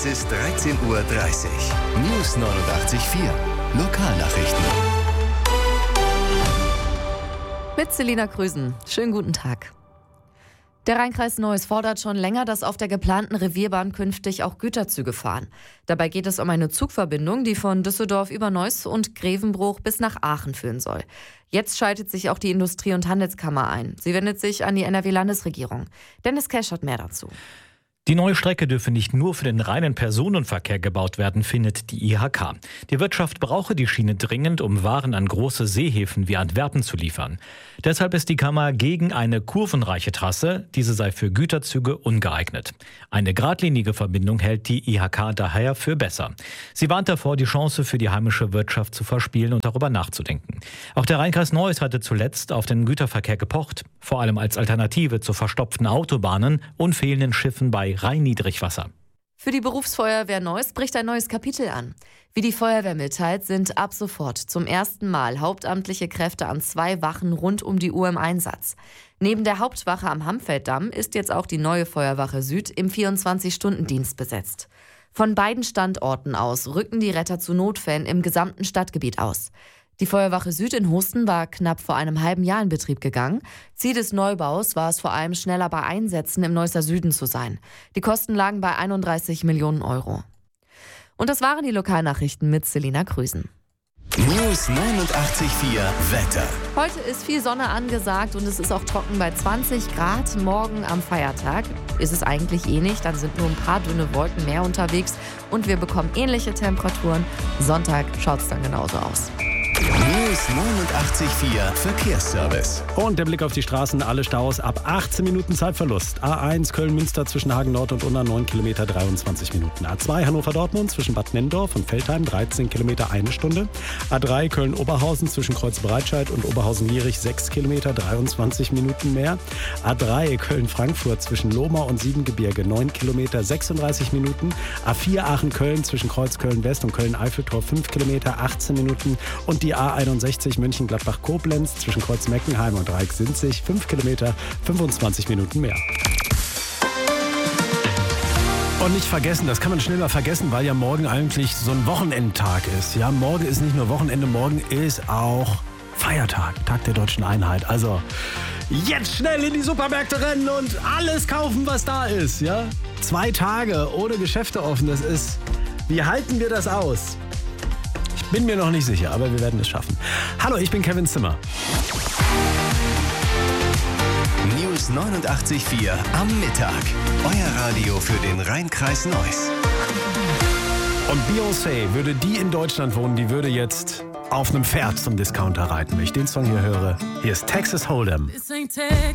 ist 13:30 Uhr. News 89.4. Lokalnachrichten. Mit Selina Krüsen. Schönen guten Tag. Der Rheinkreis Neuss fordert schon länger, dass auf der geplanten Revierbahn künftig auch Güterzüge fahren. Dabei geht es um eine Zugverbindung, die von Düsseldorf über Neuss und Grevenbruch bis nach Aachen führen soll. Jetzt schaltet sich auch die Industrie- und Handelskammer ein. Sie wendet sich an die NRW-Landesregierung. Dennis Kesch hat mehr dazu. Die neue Strecke dürfe nicht nur für den reinen Personenverkehr gebaut werden, findet die IHK. Die Wirtschaft brauche die Schiene dringend, um Waren an große Seehäfen wie Antwerpen zu liefern. Deshalb ist die Kammer gegen eine kurvenreiche Trasse. Diese sei für Güterzüge ungeeignet. Eine geradlinige Verbindung hält die IHK daher für besser. Sie warnt davor, die Chance für die heimische Wirtschaft zu verspielen und darüber nachzudenken. Auch der Rheinkreis Neuss hatte zuletzt auf den Güterverkehr gepocht, vor allem als Alternative zu verstopften Autobahnen und fehlenden Schiffen bei Rhein-Niedrigwasser. Für die Berufsfeuerwehr Neuss bricht ein neues Kapitel an. Wie die Feuerwehr mitteilt, sind ab sofort zum ersten Mal hauptamtliche Kräfte an 2 Wachen rund um die Uhr im Einsatz. Neben der Hauptwache am Hamfelddamm ist jetzt auch die neue Feuerwache Süd im 24-Stunden-Dienst besetzt. Von beiden Standorten aus rücken die Retter zu Notfällen im gesamten Stadtgebiet aus. Die Feuerwache Süd in Husten war knapp vor einem halben Jahr in Betrieb gegangen. Ziel des Neubaus war es vor allem, schneller bei Einsätzen im Neusser Süden zu sein. Die Kosten lagen bei 31 Millionen Euro. Und das waren die Lokalnachrichten mit Selina Krüsen. News 89.4 Wetter. Heute ist viel Sonne angesagt und es ist auch trocken bei 20 Grad. Morgen am Feiertag ist es eigentlich nicht, dann sind nur ein paar dünne Wolken mehr unterwegs und wir bekommen ähnliche Temperaturen. Sonntag schaut es dann genauso aus. News 89.4 Verkehrsservice. Und der Blick auf die Straßen, alle Staus ab 18 Minuten Zeitverlust. A1 Köln-Münster zwischen Hagen Nord und Unna 9 Kilometer 23 Minuten. A2 Hannover-Dortmund zwischen Bad Nenndorf und Veltheim 13 Kilometer 1 Stunde. A3 Köln-Oberhausen zwischen Kreuz-Breitscheid und Oberhausen-Lierich 6 Kilometer 23 Minuten mehr. A3 Köln-Frankfurt zwischen Lohmar und Siebengebirge 9 Kilometer 36 Minuten. A4 Aachen-Köln zwischen Kreuz-Köln-West und Köln-Eiffeltor 5 Kilometer 18 Minuten. Und die A61 München-Gladbach-Koblenz zwischen Kreuz-Meckenheim und Reik-Sinzig 5 Kilometer 25 Minuten mehr. Und nicht vergessen, das kann man schnell mal vergessen, weil ja morgen eigentlich so ein Wochenendtag ist. Ja, morgen ist nicht nur Wochenende, morgen ist auch Feiertag, Tag der Deutschen Einheit. Also jetzt schnell in die Supermärkte rennen und alles kaufen, was da ist. Ja? 2 Tage ohne Geschäfte offen, das ist... Wie halten wir das aus? Bin mir noch nicht sicher, aber wir werden es schaffen. Hallo, ich bin Kevin Zimmer. News 89.4 am Mittag. Euer Radio für den Rheinkreis Neuss. Und Beyoncé, würde die in Deutschland wohnen, die würde jetzt auf einem Pferd zum Discounter reiten. Wenn ich den Song hier höre, hier ist Texas Hold'em. This ain't Texas.